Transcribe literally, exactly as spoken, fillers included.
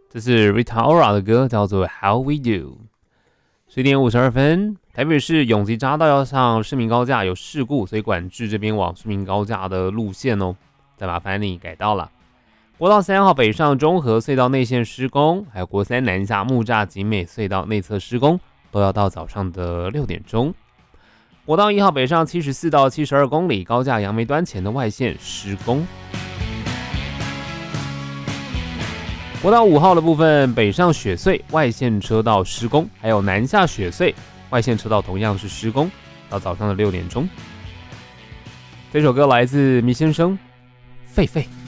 这是 Rita Ora 的歌，叫做 How We Do。十点五十二分，台北市永吉匝道要上市民高架有事故，所以管制这边往市民高架的路线哦，再麻烦你改道了。国道三号北上中和隧道内线施工，还有国三南下木栅景美隧道内侧施工，都要到早上的六点钟。国道一号北上七十四到七十二公里，高架杨梅端前的外线施工。国道五号的部分，北上雪隧外线车道施工，还有南下雪隧外线车道同样是施工，到早上的六点钟。这首歌来自迷先生，狒狒。